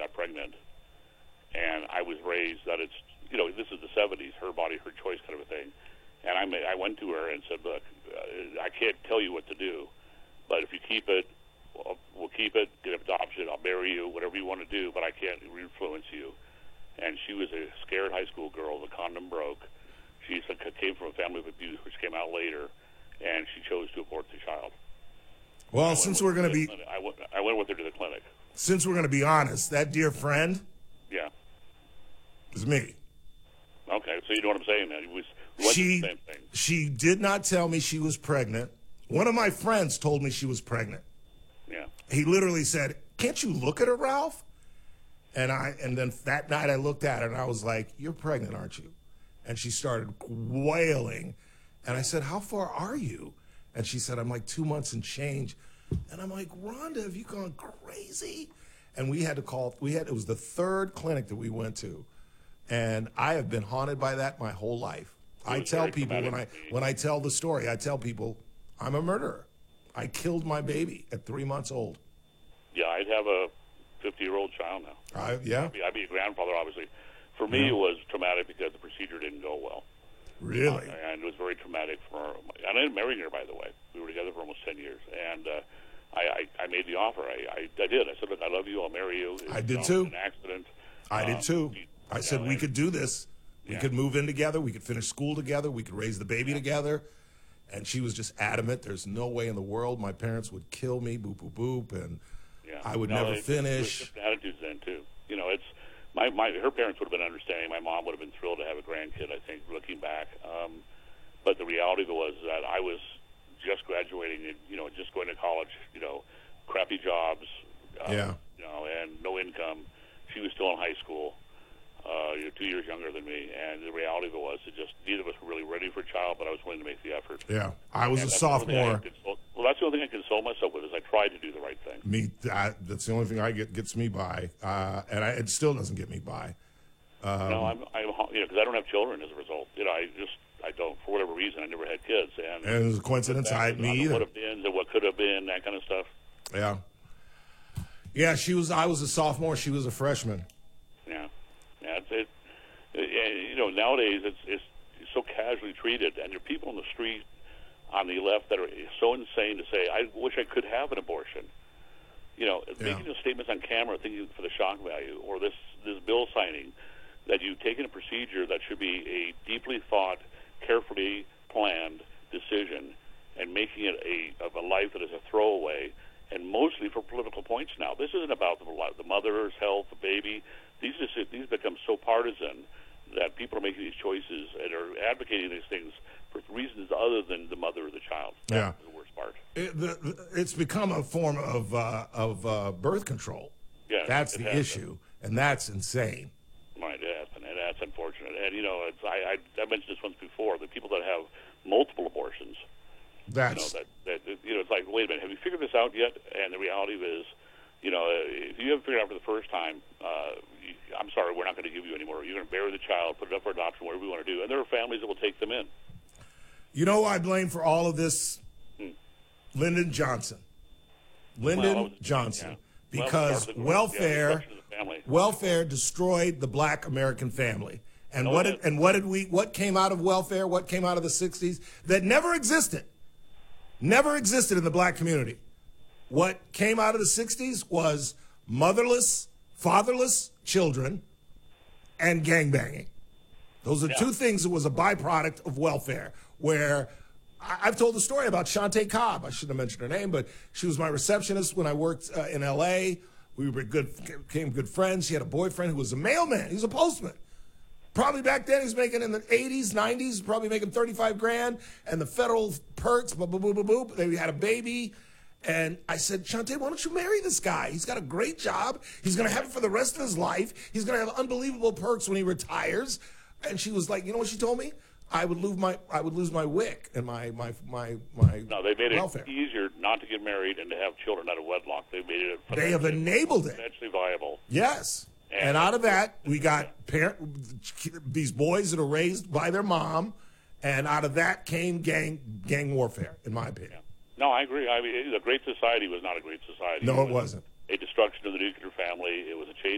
got pregnant. And I was raised that it's, this is the 70s, her body, her choice kind of a thing. And I went to her and said, look, I can't tell you what to do, but if you keep it, we'll keep it, get adoption, I'll marry you, whatever you want to do, but I can't influence you. And she was a scared high school girl. The condom broke. She came from a family of abuse, which came out later, and she chose to abort the child. Well, since we're going to be... I went with her to the clinic. Since we're going to be honest, that dear friend... Yeah. ...is me. Okay, so you know what I'm saying, man. We went through the same thing. She did not tell me she was pregnant. One of my friends told me she was pregnant. Yeah. He literally said, can't you look at her, Ralph? And then that night I looked at her and I was like, you're pregnant, aren't you? And she started wailing. And I said, how far are you? And she said, I'm like 2 months and change. And I'm like, Rhonda, have you gone crazy? And we had to call, it was the third clinic that we went to. And I have been haunted by that my whole life. I tell people when I tell the story, I tell people I'm a murderer. I killed my baby at 3 months old. Yeah, I'd have a 50-year-old child now. Yeah. I'd be a grandfather, obviously. For me, it was traumatic because the procedure didn't go well. Really? And it was very traumatic for her. And I didn't marry her, by the way. We were together for almost 10 years. And I made the offer. I did. I said, look, I love you. I'll marry you. I did too. An accident. I did too. I said we could do this. We could move in together. We could finish school together. We could raise the baby together. And she was just adamant. There's no way in the world my parents would kill me, boop, boop, boop, and I would never finish. Attitudes then, too. It's her parents would have been understanding. My mom would have been thrilled to have a grandkid, I think, looking back. But the reality was that I was just graduating and, just going to college, crappy jobs, and no income. She was still in high school. 2 years younger than me, and the reality of it was that just neither of us were really ready for a child, but I was willing to make the effort. Yeah, I was a sophomore. Well, that's the only thing I console myself with is I tried to do the right thing. That's the only thing gets me by, and it still doesn't get me by. No, I'm because I don't have children as a result. I don't, for whatever reason, I never had kids, and it was a coincidence. I had me either. What have been, and what could have been, that kind of stuff. Yeah. Yeah, I was a sophomore. She was a freshman. Yeah. Nowadays it's so casually treated, and there are people in the street on the left that are so insane to say, I wish I could have an abortion. Making those statements on camera, thinking for the shock value, or this bill signing that you've taken a procedure that should be a deeply thought, carefully planned decision, and making it of a life that is a throwaway, and mostly for political points now. This isn't about the mother's health, the baby. These become so partisan that people are making these choices and are advocating these things for reasons other than the mother or the child. That's the worst part. It's become a form of birth control. Yeah, that's the issue, and that's insane. Right, and that's unfortunate. And I mentioned this once before. The people that have multiple abortions. It's like, wait a minute, have you figured this out yet? And the reality is, if you haven't figured it out for the first time, I'm sorry, we're not going to give you any more. You're going to bury the child, put it up for adoption, whatever you want to do. And there are families that will take them in. You know who I blame for all of this? Lyndon Johnson. Johnson. Yeah. Because welfare destroyed the black American family. And what came out of welfare, what came out of the 60s that never existed in the black community. What came out of the 60s was motherless, fatherless children and gangbanging. Those are two things that was a byproduct of welfare, where I've told the story about Shantae Cobb. I shouldn't have mentioned her name, but she was my receptionist when I worked in L.A. We became good friends. She had a boyfriend who was a mailman. He was a postman. Probably back then he was making in the 80s, 90s, probably making 35 grand, and the federal perks, boop, boop, boop, boop, boop. They had a baby. And I said, Shantae, why don't you marry this guy? He's got a great job. He's going to have it for the rest of his life. He's going to have unbelievable perks when he retires. And she was like, you know what she told me? I would lose my WIC and my No, they made welfare. It easier not to get married and to have children out of wedlock. They made it. They have enabled it. Financially viable. Yes. And out of that, we got these boys that are raised by their mom, and out of that came gang warfare, in my opinion. Yeah. No, I agree. I mean, the Great Society was not a great society. No, it wasn't. A destruction of the nuclear family. It was a change